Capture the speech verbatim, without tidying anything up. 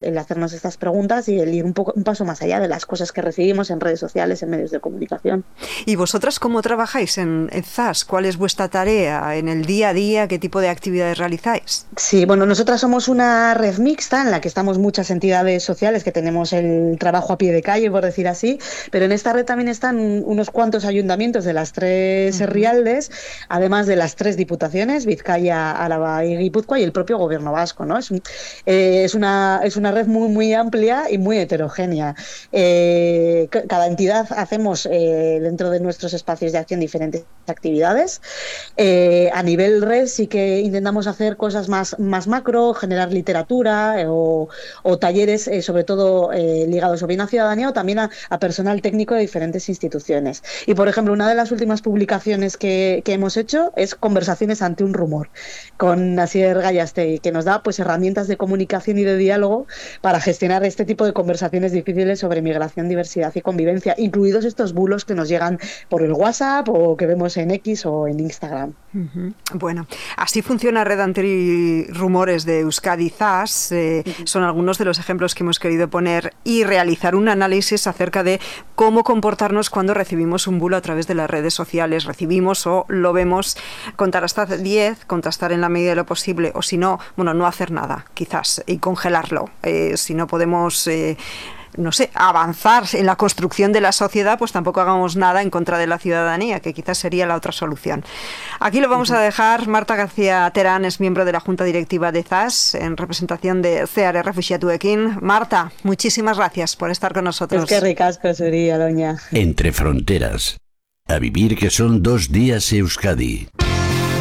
el hacernos estas preguntas y el ir un poco un paso más allá de las cosas que recibimos en redes sociales, en medios de comunicación. ¿Y vosotras cómo trabajáis en, en Z A S? ¿Cuál es vuestra tarea en el día a día? ¿Qué tipo de actividades realizáis? Sí, bueno, nosotras somos una red mixta en la que estamos muchas entidades sociales que tenemos el trabajo a pie de calle, por decir así, pero en esta red también están unos cuantos ayuntamientos de las tres herrialdes, uh-huh. además de las tres diputaciones, Vizcaya, Álava y Guipúzcoa, y el propio gobierno vasco, ¿no? Es, un, eh, es, una, es una red muy, muy amplia y muy heterogénea. Eh, cada entidad hacemos eh, dentro de nuestros espacios de acción diferentes actividades. Eh, a nivel red sí que intentamos hacer cosas más, más macro, generar literatura eh, o, o talleres eh, sobre todo eh, ligados o bien a ciudadanía o también a, a personal técnico de diferentes instituciones. Y por ejemplo, una de las últimas publicaciones que, que hemos hecho es Conversaciones ante un rumor, con Asier Gallastegui, que nos da pues herramientas de comunicación y de diálogo para gestionar este tipo de conversaciones difíciles sobre migración, diversidad y convivencia, incluidos estos bulos que nos llegan por el WhatsApp o que vemos en X o en Instagram. Uh-huh. Bueno, así funciona Red Antirrumores de Euskadi Z A S. Eh, uh-huh. Son algunos de los ejemplos que hemos querido poner y realizar un análisis acerca de cómo comportarnos cuando recibimos un bulo a través de las redes sociales. Recibimos o lo vemos, contar hasta diez, contrastar en la medida de lo posible, o si no, bueno, no hacer nada, quizás, y congelarlo. Eh, si no podemos... Eh, no sé, avanzar en la construcción de la sociedad, pues tampoco hagamos nada en contra de la ciudadanía, que quizás sería la otra solución. Aquí lo vamos uh-huh. a dejar. Marta García Terán es miembro de la Junta Directiva de Z A S, en representación de Ceare Refuxiatuekin. Marta, muchísimas gracias por estar con nosotros. Es que ricasco sería, doña. Entre fronteras. A vivir que son dos días Euskadi.